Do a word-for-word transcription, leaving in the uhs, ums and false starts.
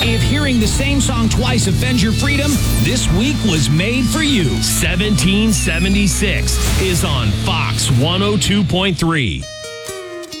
If hearing the same song twice offends your freedom, this week was made for you. seventeen seventy-six is on Fox one oh two point three.